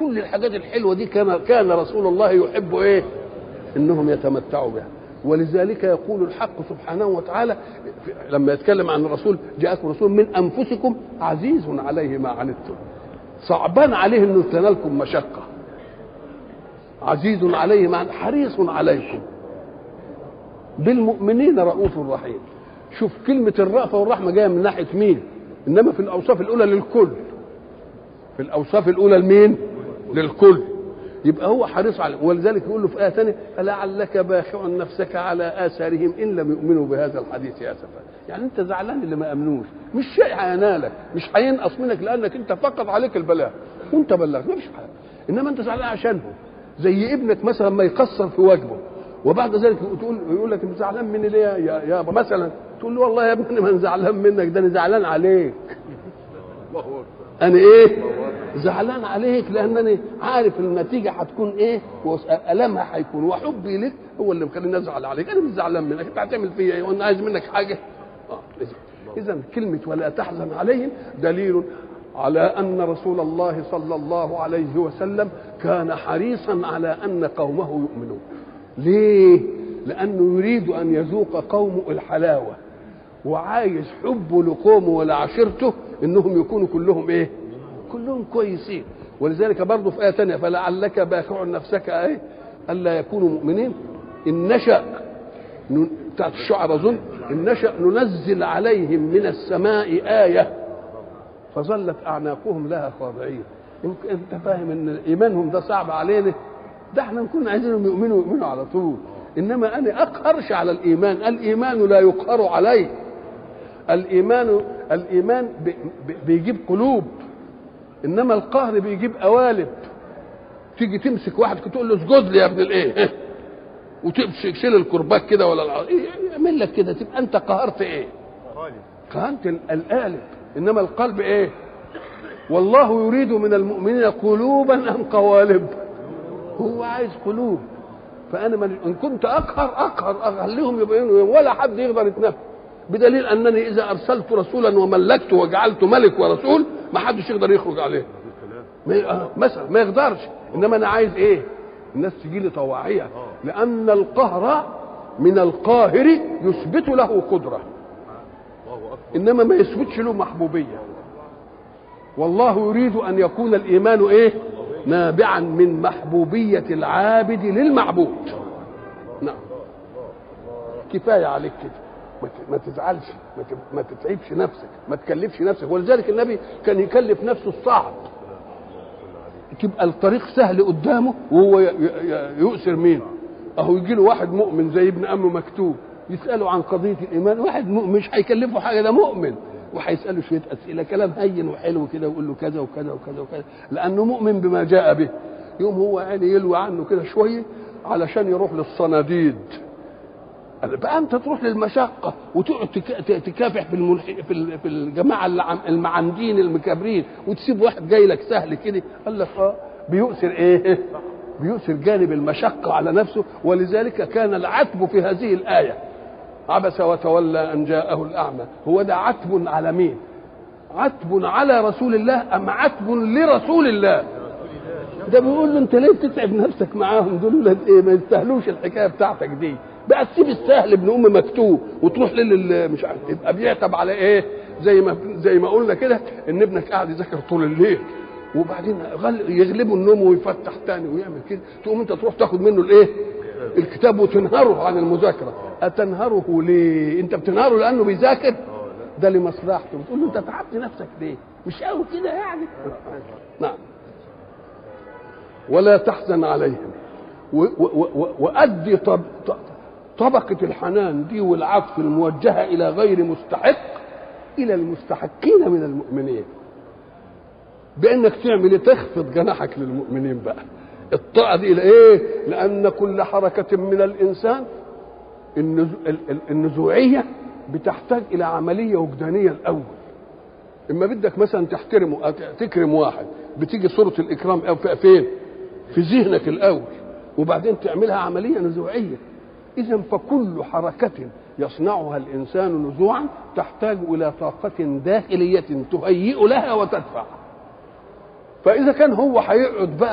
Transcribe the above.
كل الحاجات الحلوه دي كما كان رسول الله يحب ايه؟ انهم يتمتعوا بها. ولذلك يقول الحق سبحانه وتعالى لما يتكلم عن الرسول: جاءكم رسول من انفسكم عزيز عليه ما عنتم. صعبان عليه انه تنالكم مشقه. عزيز عليه ما حريص عليكم بالمؤمنين رؤوف رحيم. شوف كلمه الرأفه والرحمه جايه من ناحيه مين؟ انما في الاوصاف الاولى للكل. في الاوصاف الاولى لمين؟ للكل. يبقى هو حريص عليه. ولذلك يقول له في ايه ثانيه: فلعلك باخع نفسك على اثارهم ان لم يؤمنوا بهذا الحديث اسفا. يعني انت زعلان اللي ما امنوش، مش شيء هينالك، مش هينقص منك لانك انت فقط عليك البلاغ وانت بلغت، ما فيش حاجه. انما انت زعلان عشانهم. زي ابنك مثلا ما يقصر في واجبه وبعد ذلك يقول لك انت زعلان مني ليه يا ابا مثلا؟ تقول له والله يا ابني ما انا زعلان منك، ده انا زعلان عليك. انا ايه؟ زعلان عليك لانني عارف النتيجه هتكون ايه والمها هيكون، وحبي لك هو اللي مخليني ازعل عليك. انا مش زعلان منك، انت هتعمل فيا ايه وانا عايز منك حاجه؟ اذا كلمه ولا تحزن عليهم دليل على ان رسول الله صلى الله عليه وسلم كان حريصا على ان قومه يؤمنون. ليه؟ لانه يريد ان يذوق قومه الحلاوه، وعايز حبه لقومه ولعشيرته انهم يكونوا كلهم ايه؟ كلهم كويسين. ولذلك برضه في ايه ثانيه: فلعلك باخع نفسك ايه؟ الا يكونوا مؤمنين ان نشا بتاعت الشعر اظن: ان نشا ننزل عليهم من السماء ايه فظلت اعناقهم لها خاضعين. انت فاهم ان ايمانهم ده صعب علينا؟ ده احنا نكون عايزينهم يؤمنوا على طول. انما انا اقهرش على الايمان، الايمان لا يقهر عليه. الايمان بيجيب قلوب، انما القهر بيجيب قوالب. تيجي تمسك واحد تقول له اسجد لي يا ابن الايه وتمسك شيل الكرباج كده ولا يعمل لك كده، تبقى انت قهرت ايه؟ قهرت القالب. انما القلب ايه؟ والله يريد من المؤمنين قلوبا ام قوالب. هو عايز قلوب. فانا ان كنت اقهر اخليهم يبينوا ولا حد يقدر يتنفس، بدليل انني اذا ارسلت رسولا وملكته وجعلته ملك ورسول ما حدش يقدر يخرج عليه مثلا، ما يقدرش. انما انا عايز ايه؟ الناس تجي لي طواعيه، لان القهر من القاهر يثبت له قدره، انما ما يثبتش له محبوبيه. والله يريد ان يكون الايمان ايه؟ نابعا من محبوبيه العابد للمعبود. نعم، كفايه عليك كده، ما تزعلش، ما تتعبش نفسك، ما تكلفش نفسك. ولذلك النبي كان يكلف نفسه الصعب، تبقى الطريق سهل قدامه وهو يؤثر مين؟ اهو يجي له واحد مؤمن زي ابن عمه مكتوب يساله عن قضيه الايمان، واحد مؤمن مش هيكلفه حاجه، ده مؤمن، وهيساله شويه اسئله كلام هين وحلو كده ويقول له كذا وكذا وكذا وكذا، لانه مؤمن بما جاء به. يوم هو يعني يلوي عنه كده شويه علشان يروح للصناديد. بقى انت تروح للمشقه وتقعد تكافح في الجماعه المعاندين المكابرين، وتسيب واحد جاي لك سهل كده. قال لك بيؤثر ايه؟ بيؤثر جانب المشقه على نفسه. ولذلك كان العتب في هذه الايه: عبس وتولى ان جاءه الاعمى. هو ده عتب على مين؟ عتب على رسول الله ام عتب لرسول الله؟ ده بيقول له انت ليه بتتعب نفسك معاهم دول؟ ايه ما يستاهلوش الحكايه بتاعتك دي. بقى تسيب السهل ابن ام مكتوب وتروح مش عارف، يبقى بيعتب على ايه؟ زي ما قلنا كده ان ابنك قاعد يذاكر طول الليل وبعدين يغلبه النوم ويفتح تاني ويعمل كده، تقوم انت تروح تاخد منه الايه؟ الكتاب وتنهره عن المذاكره. اتنهره ليه؟ انت بتنهره لانه بيذاكر؟ ده لمصلحته. بتقول له انت تعبت نفسك ليه؟ مش قوي كده يعني. نعم. ولا تحزن عليهم وأدي طبقة الحنان دي والعطف الموجهة إلى غير مستحق إلى المستحقين من المؤمنين، بأنك تعمل تخفض جناحك للمؤمنين. بقى الطاعة دي إلى إيه؟ لأن كل حركة من الإنسان النزوعية بتحتاج إلى عملية وجدانية الأول. إما بدك مثلا تكرم واحد، بتيجي صورة الإكرام فين؟ في ذهنك الأول، وبعدين تعملها عملية نزوعية. إذن فكل حركة يصنعها الإنسان نزوعا تحتاج إلى طاقة داخلية تهيئ لها وتدفع. فإذا كان هو هيقعد بقى